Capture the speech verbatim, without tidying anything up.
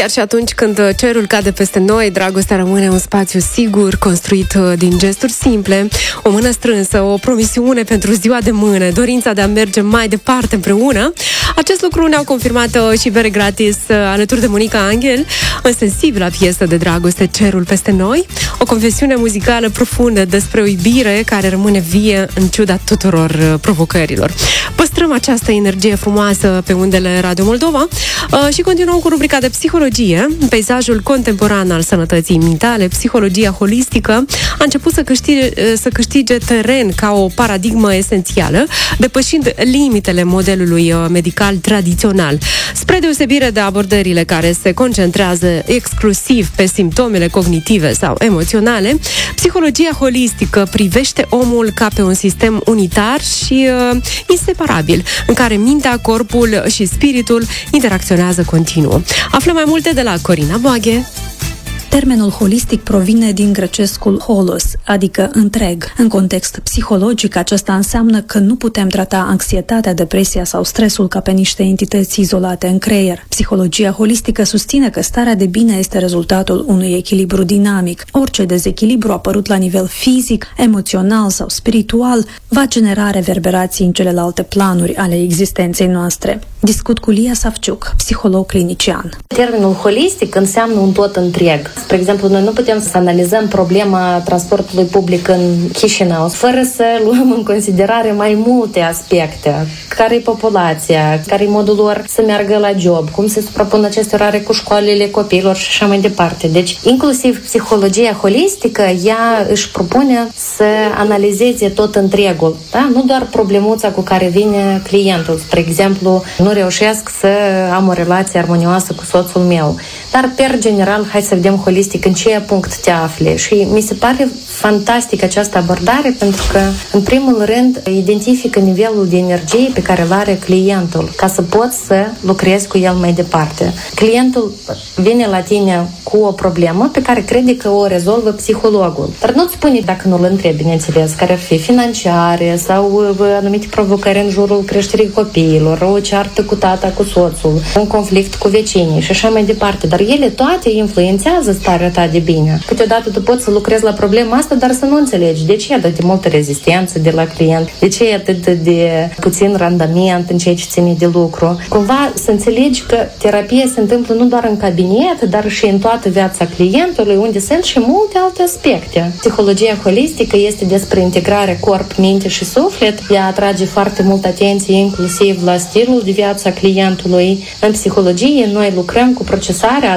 Chiar și atunci când cerul cade peste noi, dragostea rămâne un spațiu sigur, construit din gesturi simple, o mână strânsă, o promisiune pentru ziua de mână, dorința de a merge mai departe împreună. Acest lucru ne-au confirmat și bere gratis alături de Monica Angel în sensibilă piesă de dragoste Cerul peste noi, o confesiune muzicală profundă despre o iubire care rămâne vie în ciuda tuturor provocărilor. Păstrăm această energie frumoasă pe undele Radio Moldova și continuăm cu rubrica de psihologie. Peisajul contemporan al sănătății mentale, psihologia holistică, a început să câștige, să câștige teren ca o paradigmă esențială, depășind limitele modelului medical tradițional. Spre deosebire de abordările care se concentrează exclusiv pe simptomele cognitive sau emoționale, psihologia holistică privește omul ca pe un sistem unitar și uh, inseparabil, în care mintea, corpul și spiritul interacționează continuu. Aflăm mai multe de la Corina Boaghe. Termenul holistic provine din grecescul holos, adică întreg. În context psihologic, acesta înseamnă că nu putem trata anxietatea, depresia sau stresul ca pe niște entități izolate în creier. Psihologia holistică susține că starea de bine este rezultatul unui echilibru dinamic. Orice dezechilibru apărut la nivel fizic, emoțional sau spiritual va genera reverberații în celelalte planuri ale existenței noastre. Discut cu Lia Savciuc, psiholog clinician. Termenul holistic înseamnă un tot întreg. Spre exemplu, noi nu putem să analizăm problema transportului public în Chișinău fără să luăm în considerare mai multe aspecte. Care e populația, care e modul lor să meargă la job, cum se suprapun aceste orare cu școlile copiilor și așa mai departe. Deci, inclusiv psihologia holistică, ea își propune să analizeze tot întregul. Da? Nu doar problemuța cu care vine clientul. Spre exemplu, nu reușesc să am o relație armonioasă cu soțul meu. Dar, per general, hai să vedem holistic în ce punct te afli. Și mi se pare fantastic această abordare pentru că, în primul rând, identifică nivelul de energie pe care îl are clientul, ca să poți să lucrezi cu el mai departe. Clientul vine la tine cu o problemă pe care crede că o rezolvă psihologul. Dar nu-ți spune, dacă nu-l întrebi, bineînțeles, care ar fi financiare sau anumite provocări în jurul creșterii copiilor, o ceartă cu tata, cu soțul, un conflict cu vecinii și așa mai departe. Dar ele toate influențează starea ta de bine. Câteodată tu poți să lucrezi la problema asta, dar să nu înțelegi de ce e atât de multă rezistență de la client, de ce e atât de puțin randament în ceea ce ține de lucru. Cumva să înțelegi că terapia se întâmplă nu doar în cabinet, dar și în toată viața clientului, unde sunt și multe alte aspecte. Psihologia holistică este despre integrare corp, minte și suflet. Ea atrage foarte mult atenție inclusiv la stilul de viață a clientului. În psihologie noi lucrăm cu procesarea